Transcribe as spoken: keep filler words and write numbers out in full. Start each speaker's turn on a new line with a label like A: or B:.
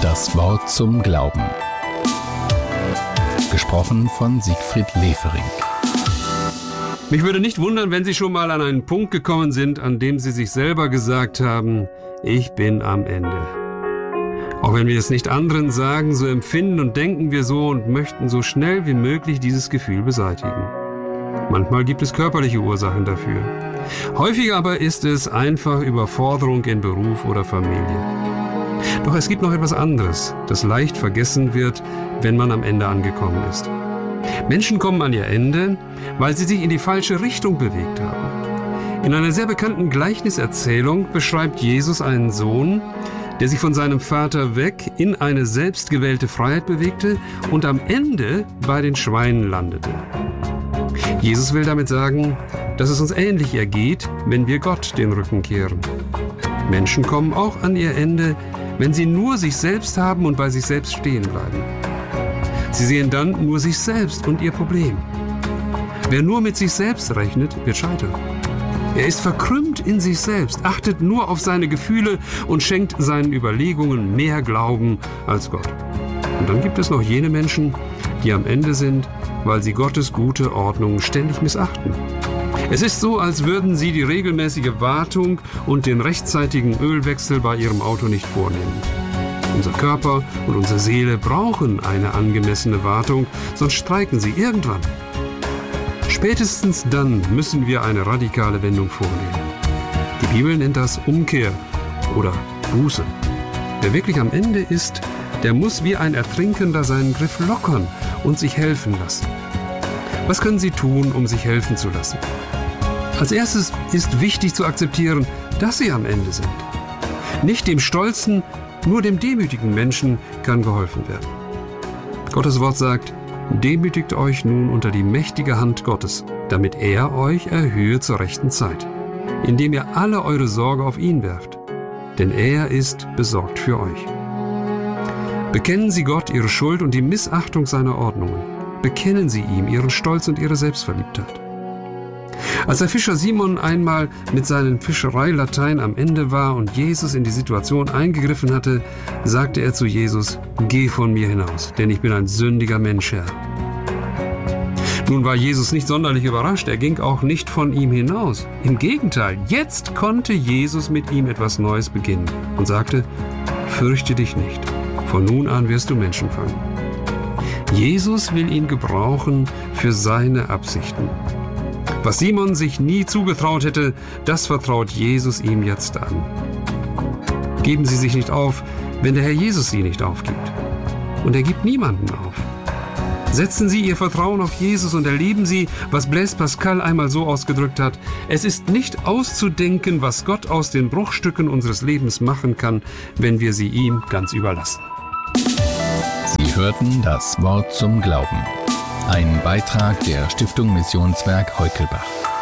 A: Das Wort zum Glauben. Gesprochen von Siegfried Lefering.
B: Mich würde nicht wundern, wenn Sie schon mal an einen Punkt gekommen sind, an dem Sie sich selber gesagt haben, ich bin am Ende. Auch wenn wir es nicht anderen sagen, so empfinden und denken wir so und möchten so schnell wie möglich dieses Gefühl beseitigen. Manchmal gibt es körperliche Ursachen dafür. Häufig aber ist es einfach Überforderung in Beruf oder Familie. Doch es gibt noch etwas anderes, das leicht vergessen wird, wenn man am Ende angekommen ist. Menschen kommen an ihr Ende, weil sie sich in die falsche Richtung bewegt haben. In einer sehr bekannten Gleichniserzählung beschreibt Jesus einen Sohn, der sich von seinem Vater weg in eine selbstgewählte Freiheit bewegte und am Ende bei den Schweinen landete. Jesus will damit sagen, dass es uns ähnlich ergeht, wenn wir Gott den Rücken kehren. Menschen kommen auch an ihr Ende, wenn sie nur sich selbst haben und bei sich selbst stehen bleiben. Sie sehen dann nur sich selbst und ihr Problem. Wer nur mit sich selbst rechnet, wird scheitern. Er ist verkrümmt in sich selbst, achtet nur auf seine Gefühle und schenkt seinen Überlegungen mehr Glauben als Gott. Und dann gibt es noch jene Menschen, die am Ende sind, weil sie Gottes gute Ordnung ständig missachten. Es ist so, als würden sie die regelmäßige Wartung und den rechtzeitigen Ölwechsel bei ihrem Auto nicht vornehmen. Unser Körper und unsere Seele brauchen eine angemessene Wartung, sonst streiken sie irgendwann. Spätestens dann müssen wir eine radikale Wendung vornehmen. Die Bibel nennt das Umkehr oder Buße. Wer wirklich am Ende ist, der muss wie ein Ertrinkender seinen Griff lockern und sich helfen lassen. Was können Sie tun, um sich helfen zu lassen? Als erstes ist wichtig zu akzeptieren, dass Sie am Ende sind. Nicht dem stolzen, nur dem demütigen Menschen kann geholfen werden. Gottes Wort sagt, demütigt euch nun unter die mächtige Hand Gottes, damit er euch erhöhe zur rechten Zeit, indem ihr alle eure Sorge auf ihn werft, denn er ist besorgt für euch. Bekennen Sie Gott Ihre Schuld und die Missachtung seiner Ordnungen. Bekennen Sie ihm Ihren Stolz und Ihre Selbstverliebtheit. Als der Fischer Simon einmal mit seinen Fischereilatein am Ende war und Jesus in die Situation eingegriffen hatte, sagte er zu Jesus, geh von mir hinaus, denn ich bin ein sündiger Mensch, Herr. Nun war Jesus nicht sonderlich überrascht, er ging auch nicht von ihm hinaus. Im Gegenteil, jetzt konnte Jesus mit ihm etwas Neues beginnen und sagte, fürchte dich nicht, von nun an wirst du Menschen fangen. Jesus will ihn gebrauchen für seine Absichten. Was Simon sich nie zugetraut hätte, das vertraut Jesus ihm jetzt an. Geben Sie sich nicht auf, wenn der Herr Jesus Sie nicht aufgibt. Und er gibt niemanden auf. Setzen Sie Ihr Vertrauen auf Jesus und erleben Sie, was Blaise Pascal einmal so ausgedrückt hat, es ist nicht auszudenken, was Gott aus den Bruchstücken unseres Lebens machen kann, wenn wir sie ihm ganz überlassen.
A: Sie hörten das Wort zum Glauben. Ein Beitrag der Stiftung Missionswerk Heukelbach.